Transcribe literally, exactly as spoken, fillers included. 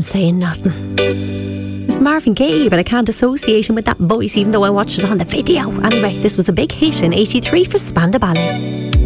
I'm saying nothing. It's Marvin Gaye, but I can't associate him with that voice, even though I watched it on the video. Anyway, this was a big hit in eighty-three for Spandau Ballet.